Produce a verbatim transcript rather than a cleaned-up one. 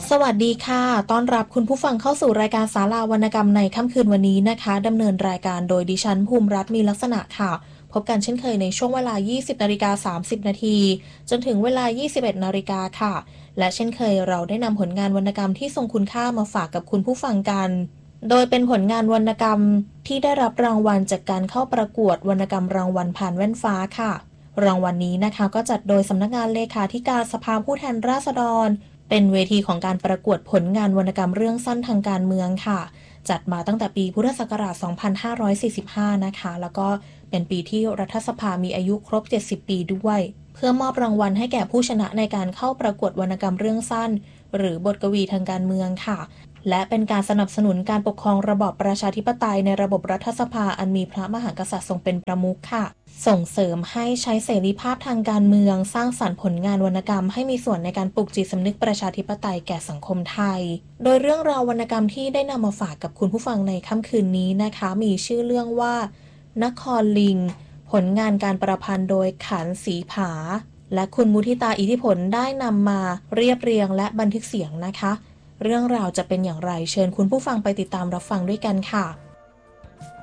สวัสดีค่ะต้อนรับคุณผู้ฟังเข้าสู่รายการศาลาวรรณกรรมในค่ำคืนวันนี้นะคะดำเนินรายการโดยดิฉันภูมิรัตน์มีลักษณะค่ะพบกันเช่นเคยในช่วงเวลา ยี่สิบนาฬิกาสามสิบนาทีจนถึงเวลา ยี่สิบเอ็ดนาฬิกาค่ะและเช่นเคยเราได้นำผลงานวรรณกรรมที่ทรงคุณค่ามาฝากกับคุณผู้ฟังกันโดยเป็นผลงานวรรณกรรมที่ได้รับรางวัลจากการเข้าประกวดวรรณกรรมรางวัลผ่านแว่นฟ้าค่ะรางวัลนี้นะคะก็จัดโดยสำนักงานเลขาธิการสภาผู้แทนราษฎรเป็นเวทีของการประกวดผลงานวรรณกรรมเรื่องสั้นทางการเมืองค่ะจัดมาตั้งแต่ปีพุทธศักราช สองพันห้าร้อยสี่สิบห้า นะคะแล้วก็เป็นปีที่รัฐสภามีอายุครบ เจ็ดสิบ ปีด้วยเพื่อมอบรางวัลให้แก่ผู้ชนะในการเข้าประกวดวรรณกรรมเรื่องสั้นหรือบทกวีทางการเมืองค่ะและเป็นการสนับสนุนการปกครองระบอบประชาธิปไตยในระบบรัฐสภาอันมีพระมหากษัตริย์ทรงเป็นประมุขค่ะส่งเสริมให้ใช้เสรีภาพทางการเมืองสร้างสรรค์ผลงานวรรณกรรมให้มีส่วนในการปลุกจิตสำนึกประชาธิปไตยแก่สังคมไทยโดยเรื่องราววรรณกรรมที่ได้นำมาฝากกับคุณผู้ฟังในค่ำคืนนี้นะคะมีชื่อเรื่องว่านครลิงผลงานการประพันธ์โดยขันธ์ศรีผาและคุณมุทิตาอิทธิผลได้นำมาเรียบเรียงและบันทึกเสียงนะคะเรื่องราวจะเป็นอย่างไรเชิญคุณผู้ฟังไปติดตามรับฟังด้วยกันค่ะ